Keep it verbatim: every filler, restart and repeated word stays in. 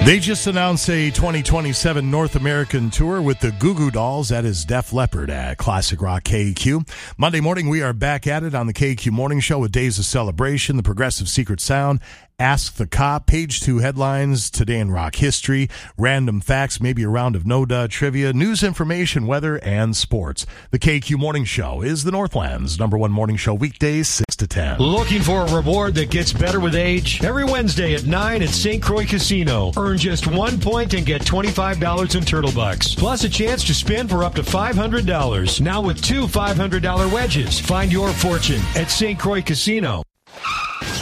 They just announced a twenty twenty-seven North American tour with the Goo Goo Dolls. That is Def Leppard at Classic Rock K Q. Monday morning, we are back at it on the K Q Morning Show with Days of Celebration, the Progressive Secret Sound, Ask the Cop, page two headlines, today in rock history, random facts, maybe a round of no-duh trivia, news, information, weather, and sports. The K Q Morning Show is the Northland's number one morning show weekdays, six to ten. Looking for a reward that gets better with age? Every Wednesday at nine at Saint Croix Casino. Earn just one point and get twenty-five dollars in Turtle Bucks, plus a chance to spin for up to five hundred dollars. Now with two five hundred dollars wedges. Find your fortune at Saint Croix Casino.